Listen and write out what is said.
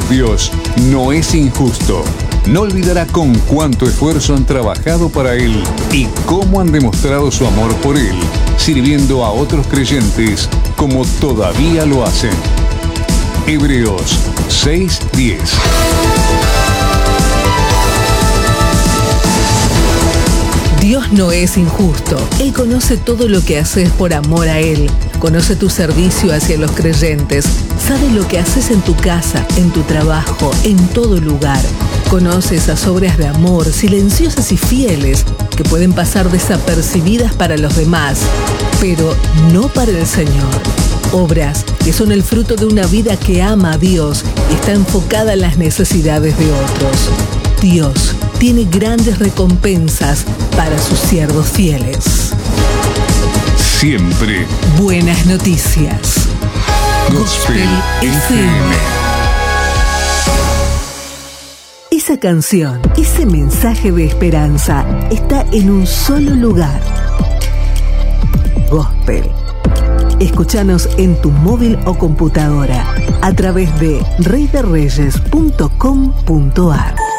pues Dios no es injusto. No olvidará con cuánto esfuerzo han trabajado para Él y cómo han demostrado su amor por Él, sirviendo a otros creyentes como todavía lo hacen. Hebreos 6:10. Dios no es injusto. Él conoce todo lo que haces por amor a Él. Conoce tu servicio hacia los creyentes. Sabe lo que haces en tu casa, en tu trabajo, en todo lugar. Conoce esas obras de amor silenciosas y fieles que pueden pasar desapercibidas para los demás, pero no para el Señor. Obras que son el fruto de una vida que ama a Dios y está enfocada en las necesidades de otros. Dios tiene grandes recompensas para sus siervos fieles. Siempre buenas noticias. Gospel FM. Esa canción, ese mensaje de esperanza está en un solo lugar. Gospel. Escúchanos en tu móvil o computadora a través de reyderreyes.com.ar.